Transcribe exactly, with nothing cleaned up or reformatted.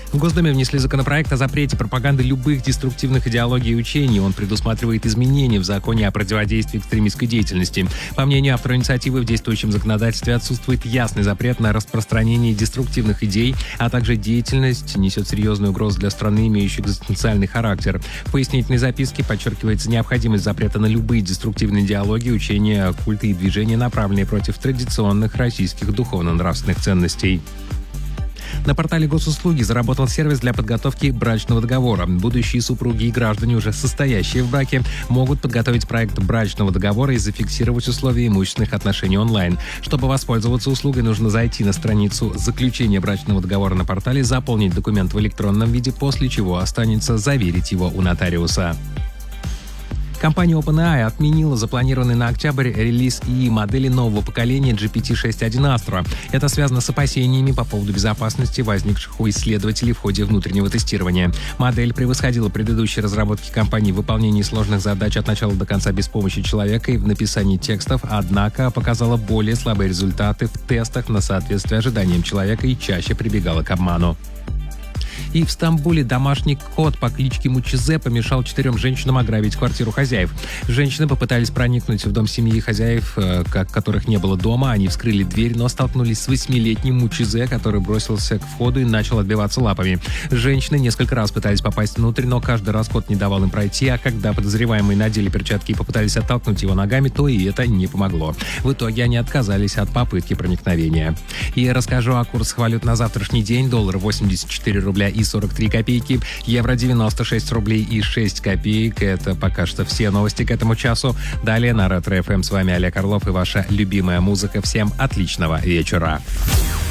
В Госдуме внесли законопроект о запрете пропаганды любых деструктивных идеологий и учений. Он предусматривает изменения в законе о противодействии экстремистской деятельности. По мнению автора инициативы, в действующем законодательстве отсутствует ясный запрет на распространение деструктивных идей, а также деятельность несет серьезную угрозу для страны, имеющую экзистенциальный характер. В пояснительной записке подчеркивается необходимость запрета на любые деструктивные идеологии, учения, культы и движения, направленные против традиционных российских духовно-нравственных ценностей. На портале госуслуги заработал сервис для подготовки брачного договора. Будущие супруги и граждане, уже состоящие в браке, могут подготовить проект брачного договора и зафиксировать условия имущественных отношений онлайн. Чтобы воспользоваться услугой, нужно зайти на страницу заключения брачного договора на портале, заполнить документ в электронном виде, после чего останется заверить его у нотариуса. Компания OpenAI отменила запланированный на октябрь релиз ИИ модели нового поколения джи пи ти шесть точка один Astro. Это связано с опасениями по поводу безопасности, возникших у исследователей в ходе внутреннего тестирования. Модель превосходила предыдущие разработки компании в выполнении сложных задач от начала до конца без помощи человека и в написании текстов, однако показала более слабые результаты в тестах на соответствие ожиданиям человека и чаще прибегала к обману. И в Стамбуле домашний кот по кличке Мучизе помешал четырем женщинам ограбить квартиру хозяев. Женщины попытались проникнуть в дом семьи хозяев, которых не было дома. Они вскрыли дверь, но столкнулись с восьмилетним Мучизе, который бросился к входу и начал отбиваться лапами. Женщины несколько раз пытались попасть внутрь, но каждый раз кот не давал им пройти, а когда подозреваемые надели перчатки и попытались оттолкнуть его ногами, то и это не помогло. В итоге они отказались от попытки проникновения. И расскажу о курсах валют на завтрашний день. Доллар восемьдесят четыре рубля и сорок три копейки, евро девяносто шесть рублей и шесть копеек. Это пока что все новости к этому часу. Далее на Ретро эф эм. С вами Олег Орлов и ваша любимая музыка. Всем отличного вечера.